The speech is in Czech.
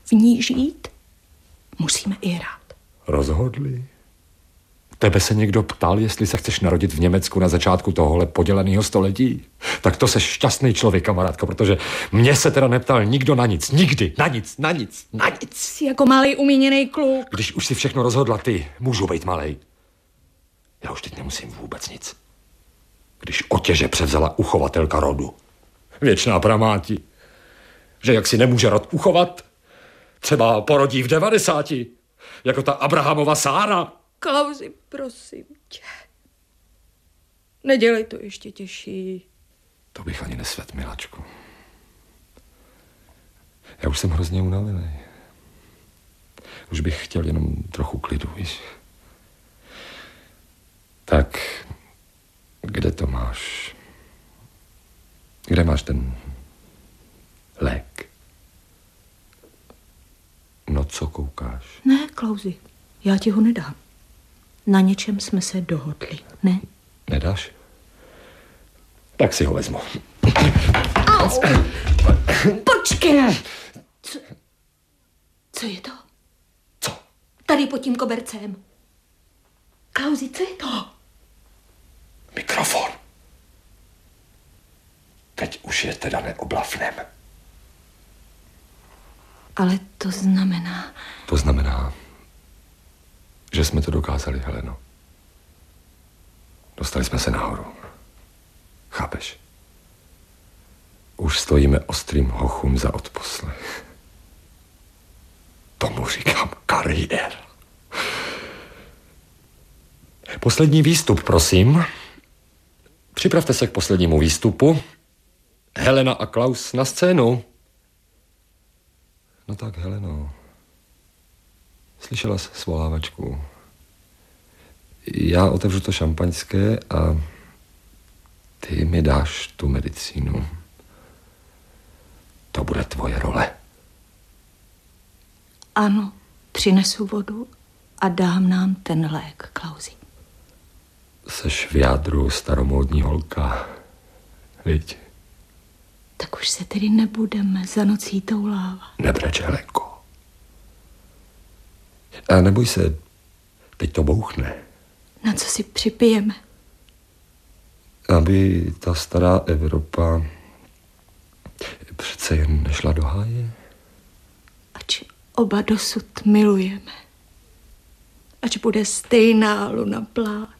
v ní žít, musíme i hrát. Rozhodli? Tebe se někdo ptal, jestli se chceš narodit v Německu na začátku tohohle poděleného století? Tak to seš šťastný člověk, kamarádko, protože mě se teda neptal nikdo na nic. Nikdy. Na nic. Jsi jako malý umíněný kluk. Když už si všechno rozhodla ty, můžu být malej. Já už teď nemusím vůbec nic. Když otěže převzala uchovatelka rodu. Věčná pramáti. Že jak si nemůže rod uchovat, třeba porodí v 90, jako ta Abrahamova Sára. Klausi, prosím tě. Nedělej to ještě těžší. To bych ani nesvět, miláčku. Já už jsem hrozně unavený. Už bych chtěl jenom trochu klidu, víš. Tak, kde to máš? Kde máš ten lék? No, co koukáš? Ne, Klausi, já ti ho nedám. Na něčem jsme se dohodli, ne? Nedáš? Tak si ho vezmu. Au! Počkej! Co je to? Co? Tady pod tím kobercem. Klausi, co je to? Mikrofon. Teď už je teda neoblafnem. Ale to znamená... To znamená, že jsme to dokázali, Heleno. Dostali jsme se nahoru. Chápeš? Už stojíme ostrým hochům za odposlech. Tomu říkám kariéra. Poslední výstup, prosím. Připravte se k poslednímu výstupu. Helena a Klaus na scénu. No tak, Heleno. Slyšela jsi svolávačku. Já otevřu to šampaňské a ty mi dáš tu medicínu. To bude tvoje role. Ano, přinesu vodu a dám nám ten lék, Klausi. Seš v jádru staromódní holka, viď? Tak už se tedy nebudeme za nocí toulávat. Nebreč, Helenko. A neboj se, teď to bouchne. Na co si připijeme? Aby ta stará Evropa přece jen nešla do háje. Ač oba dosud milujeme. Ač bude stejná luna plát.